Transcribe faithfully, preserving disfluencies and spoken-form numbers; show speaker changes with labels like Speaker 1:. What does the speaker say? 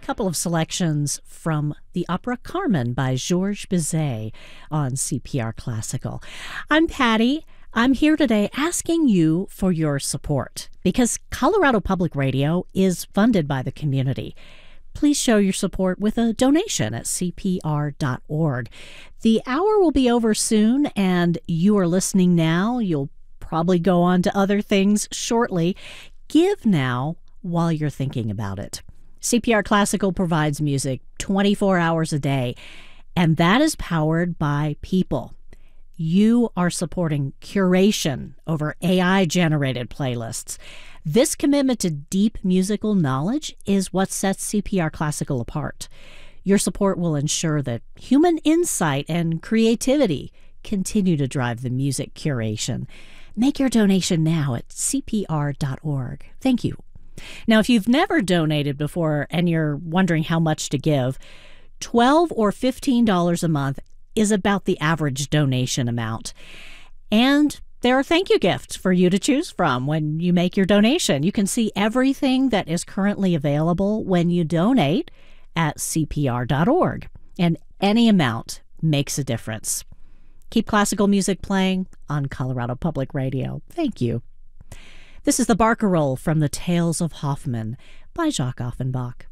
Speaker 1: couple of selections from the opera Carmen by Georges Bizet on C P R Classical. I'm Patty. I'm here today asking you for your support because Colorado Public Radio is funded by the community. Please show your support with a donation at C P R dot org. The hour will be over soon, and you are listening now. You'll probably go on to other things shortly. Give now while you're thinking about it. C P R Classical provides music twenty-four hours a day, and that is powered by people. You are supporting curation over A I-generated playlists. This commitment to deep musical knowledge is what sets C P R Classical apart. Your support will ensure that human insight and creativity continue to drive the music curation. Make your donation now at C P R dot org. Thank you. Now, if you've never donated before and you're wondering how much to give, twelve dollars or fifteen dollars a month is about the average donation amount. And there are thank you gifts for you to choose from when you make your donation. You can see everything that is currently available when you donate at C P R dot org. And any amount makes a difference. Keep classical music playing on Colorado Public Radio. Thank you. This is the Barcarolle from the Tales of Hoffmann by Jacques Offenbach.